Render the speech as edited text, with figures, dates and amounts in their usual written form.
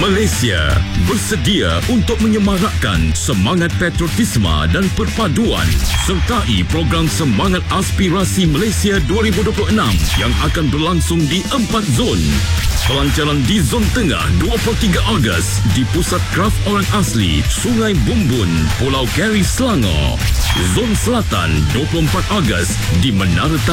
Malaysia bersedia untuk menyemarakkan semangat patriotisme dan perpaduan sertai program Semangat Aspirasi Malaysia 2026 yang akan berlangsung di 4 zon. Pelancaran di Zon Tengah 23 Ogos di Pusat Kraf Orang Asli, Sungai Bumbun, Pulau Keri, Selangor. Zon Selatan 24 Ogos di Menara